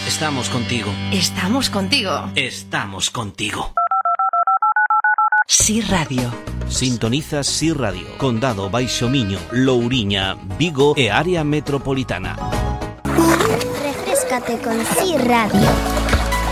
Estamos contigo. Estamos contigo. Estamos contigo. Si Radio. Sintonizas Si Radio, Condado Baixo Miño, Louriña, Vigo e área metropolitana. Refréscate con Si Radio.